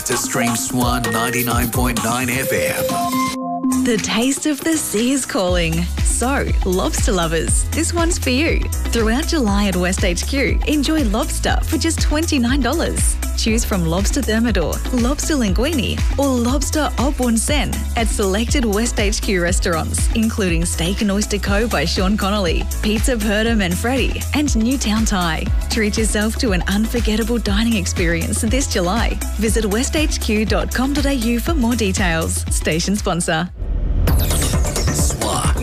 to stream Swan 99.9 FM. The taste of the sea is calling. So, lobster lovers, this one's for you. Throughout July at West HQ, enjoy lobster for just $29. Choose from lobster thermidor, lobster linguine, or lobster au bon sen at selected West HQ restaurants, including Steak and Oyster Co. by Sean Connolly, Pizza Perda Manfredi, and Newtown Thai. Treat yourself to an unforgettable dining experience this July. Visit westhq.com.au for more details. Station sponsor. Swan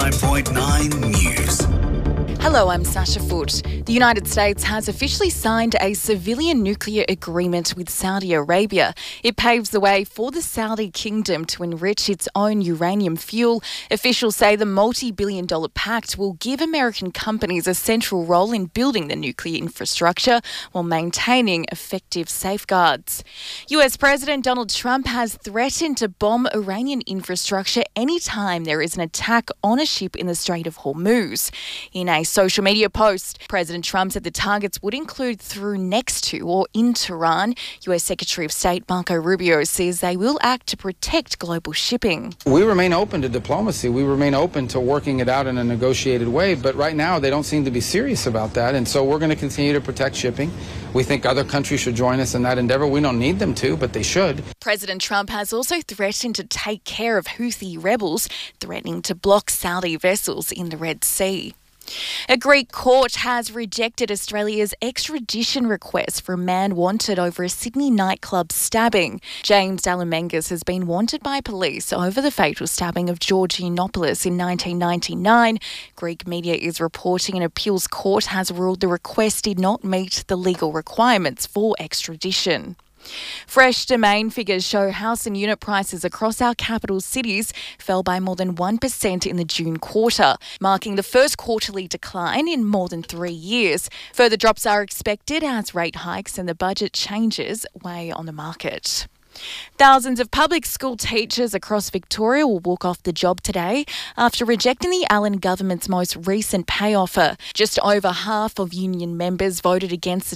99.9 News. Hello, I'm Sasha Foote. The United States has officially signed a civilian nuclear agreement with Saudi Arabia. It paves the way for the Saudi kingdom to enrich its own uranium fuel. Officials say the multi-billion-dollar pact will give American companies a central role in building the nuclear infrastructure while maintaining effective safeguards. US President Donald Trump has threatened to bomb Iranian infrastructure anytime there is an attack on a ship in the Strait of Hormuz. In a social media post, President Trump said the targets would include through, next to, or in Tehran. US Secretary of State Marco Rubio says they will act to protect global shipping. We remain open to diplomacy. We remain open to working it out in a negotiated way. But right now, they don't seem to be serious about that. And so we're going to continue to protect shipping. We think other countries should join us in that endeavor. We don't need them to, but they should. President Trump has also threatened to take care of Houthi rebels, threatening to block Saudi vessels in the Red Sea. A Greek court has rejected Australia's extradition request for a man wanted over a Sydney nightclub stabbing. James Dallamengas has been wanted by police over the fatal stabbing of George Yiannopoulos in 1999. Greek media is reporting an appeals court has ruled the request did not meet the legal requirements for extradition. Fresh Domain figures show house and unit prices across our capital cities fell by more than 1% in the June quarter, marking the first quarterly decline in more than 3 years. Further drops are expected as rate hikes and the budget changes weigh on the market. Thousands of public school teachers across Victoria will walk off the job today after rejecting the Allen government's most recent pay offer. Just over half of union members voted against the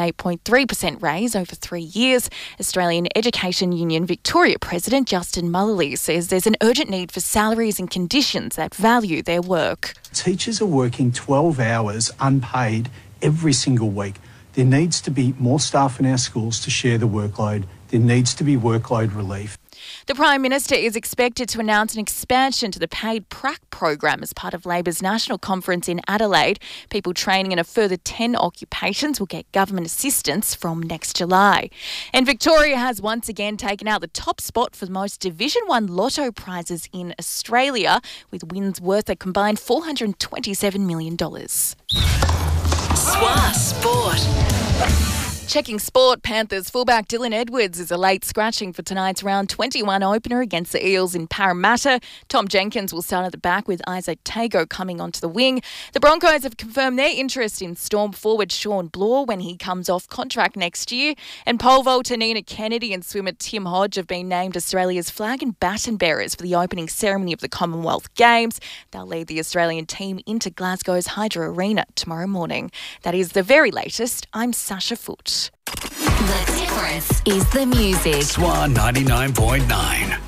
28.3% raise over 3 years. Australian Education Union Victoria President Justin Mullally says there's an urgent need for salaries and conditions that value their work. Teachers are working 12 hours unpaid every single week. There needs to be more staff in our schools to share the workload. There needs to be workload relief. The Prime Minister is expected to announce an expansion to the paid prac program as part of Labor's national conference in Adelaide. People training in a further 10 occupations will get government assistance from next July. And Victoria has once again taken out the top spot for the most Division 1 lotto prizes in Australia, with wins worth a combined $427 million. Swan Sport. Checking sport, Panthers fullback Dylan Edwards is a late scratching for tonight's round 21 opener against the Eels in Parramatta. Tom Jenkins will start at the back with Isaac Tago coming onto the wing. The Broncos have confirmed their interest in Storm forward Sean Bloor when he comes off contract next year. And pole vaulter Nina Kennedy and swimmer Tim Hodge have been named Australia's flag and baton bearers for the opening ceremony of the Commonwealth Games. They'll lead the Australian team into Glasgow's Hydro Arena tomorrow morning. That is the very latest. I'm Sasha Foote. The difference is the music. Swan 99.9.